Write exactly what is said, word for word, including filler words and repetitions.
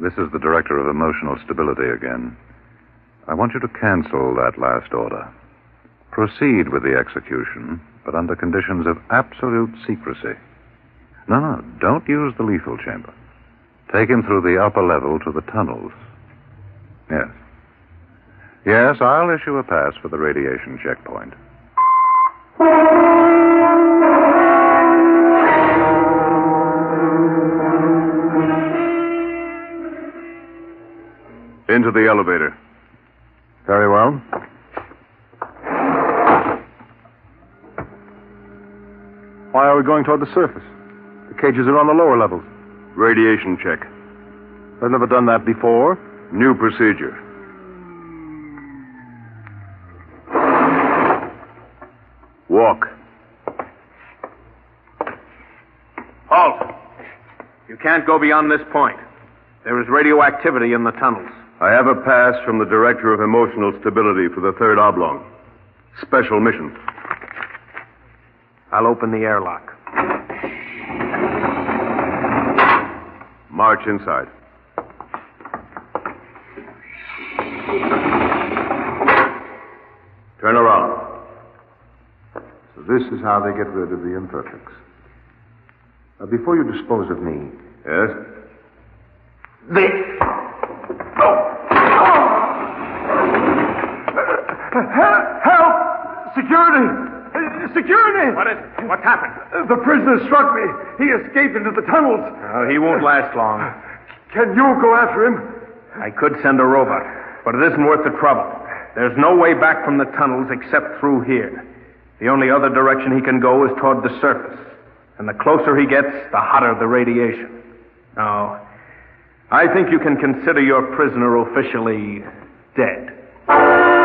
This is the Director of Emotional Stability again. I want you to cancel that last order. Proceed with the execution, but under conditions of absolute secrecy. No, no, don't use the lethal chamber. Take him through the upper level to the tunnels. Yes. Yes, I'll issue a pass for the radiation checkpoint. Into the elevator. Very well. Why are we going toward the surface? The cages are on the lower levels. Radiation check. I've never done that before. New procedure. Walk. Halt! You can't go beyond this point. There is radioactivity in the tunnels. I have a pass from the Director of Emotional Stability for the third oblong. Special mission. I'll open the airlock. March inside. Turn around. So this is how they get rid of the imperfects. Now, before you dispose of me... Yes? This... Help! Security! Security! What is it? What's happened? The prisoner struck me. He escaped into the tunnels. Oh, he won't last long. Can you go after him? I could send a robot, but it isn't worth the trouble. There's no way back from the tunnels except through here. The only other direction he can go is toward the surface. And the closer he gets, the hotter the radiation. No, I think you can consider your prisoner officially dead.